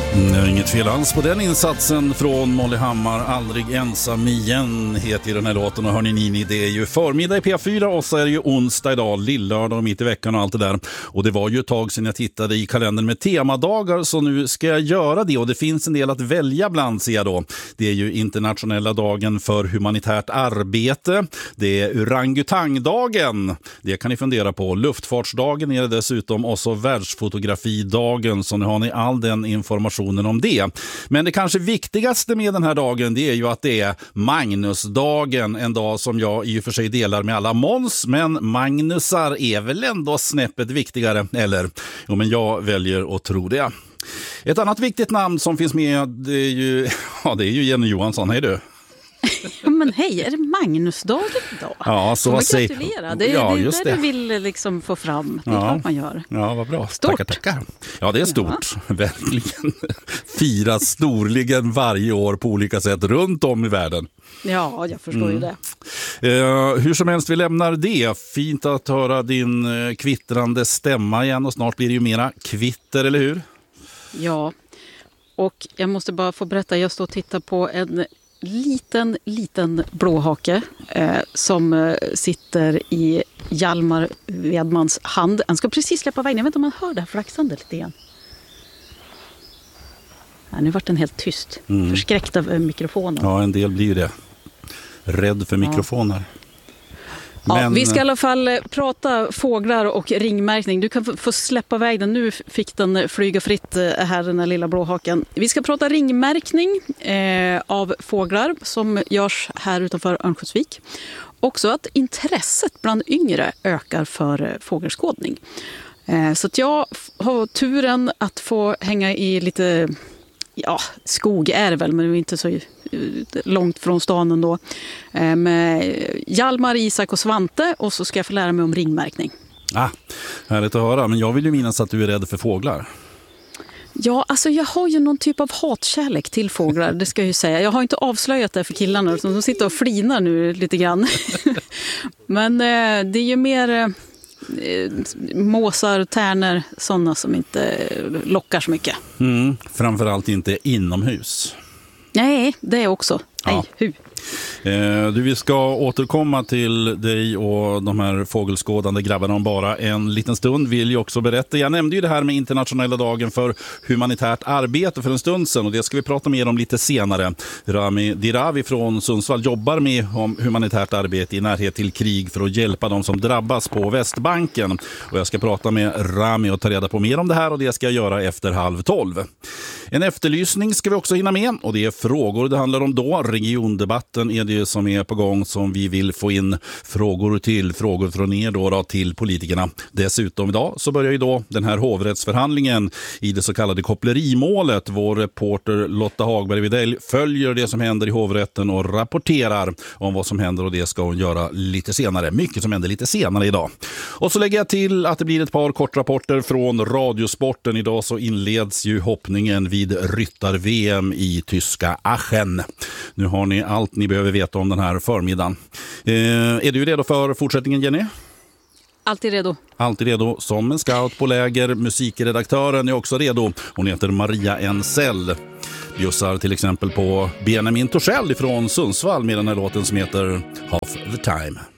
Inget fel alls på den insatsen från Molly Hammar. Aldrig ensam igen heter ju den här låten. Och hörni Nini, det är ju förmiddag i P4 och så är det ju onsdag idag, lillördag och mitt i veckan och allt det där. Och det var ju ett tag sedan jag tittade i kalendern med temadagar, så nu ska jag göra det. Och det finns en del att välja bland, ser jag då. Det är ju internationella dagen för humanitärt arbete. Det är orangutangdagen. Det kan ni fundera på. Luftfartsdagen är det dessutom, och så världsfotografidagen. Så nu har ni all den informationen om det. Men det kanske viktigaste med den här dagen, det är ju att det är Magnusdagen, en dag som jag i och för sig delar med alla Måns, men Magnusar är väl ändå snäppet viktigare, eller? Jo, men jag väljer att tro det. Ett annat viktigt namn som finns med, det är ju Jenny Johansson. Hej du! Men hej, är det Magnusdagen idag? Ja, så vad säger gratulera. Det är det du vill liksom få fram. Det är klart man gör. Ja, vad bra. Stort. Tackar. Ja, det är stort. Ja. Verkligen. Firas storligen varje år på olika sätt runt om i världen. Ja, jag förstår ju det. Hur som helst, vi lämnar det. Fint att höra din kvittrande stämma igen, och snart blir det ju mera kvitter, eller hur? Ja, och jag måste bara få berätta, jag står och tittar på en liten blåhake som sitter i Hjalmar Wedmans hand. Han ska precis släppa vägen. Jag vet inte om man hör det här flaxandet lite igen. Nu vart den helt tyst. Förskräckt av mikrofonen. Ja, en del blir ju det. Rädd för mikrofoner. Ja, vi ska i alla fall prata fåglar och ringmärkning. Du kan få släppa iväg den. Nu fick den flyga fritt här, den här lilla blåhaken. Vi ska prata ringmärkning av fåglar som görs här utanför Örnsköldsvik. Också att intresset bland yngre ökar för fågelskådning. Så att jag har turen att få hänga i lite... Ja, skog är det väl, men det är inte så långt från stan ändå. Med Hjalmar, Isak och Svante, och så ska jag få lära mig om ringmärkning. Härligt att höra, men jag vill ju minnas att du är rädd för fåglar. Ja, alltså jag har ju någon typ av hatkärlek till fåglar, det ska jag ju säga. Jag har inte avslöjat det för killarna, så de sitter och flinar nu lite grann. Men det är ju mer... måsar, tärnor, sådana som inte lockar så mycket. Framförallt inte inomhus. Nej, det är också. Ja. Vi ska återkomma till dig och de här fågelskådande grabbarna om bara en liten stund. Vill jag också berätta. Jag nämnde ju det här med internationella dagen för humanitärt arbete för en stund sedan, och det ska vi prata mer om lite senare. Rami Dirawi från Sundsvall jobbar med humanitärt arbete i närhet till krig för att hjälpa de som drabbas på Västbanken. Och jag ska prata med Rami och ta reda på mer om det här, och det ska jag göra efter 11:30. En efterlysning ska vi också hinna med, och det är frågor det handlar om då. Regiondebatten är det som är på gång, som vi vill få in frågor från er då till politikerna. Dessutom idag så börjar ju då den här hovrättsförhandlingen i det så kallade kopplerimålet. Vår reporter Lotta Hagberg Widell följer det som händer i hovrätten och rapporterar om vad som händer, och det ska hon göra lite senare. Mycket som händer lite senare idag. Och så lägger jag till att det blir ett par kortrapporter från Radiosporten. Idag så inleds ju hoppningen vid ryttar-VM i tyska Aachen. Nu har ni allt ni behöver veta om den här förmiddagen. Är du redo för fortsättningen, Jenny? Alltid redo. Alltid redo, som en scout på läger. Musikredaktören är också redo. Hon heter Maria Ensell. Bjussar till exempel på Benjamin Torssell från Sundsvall med den här låten som heter Half the Time.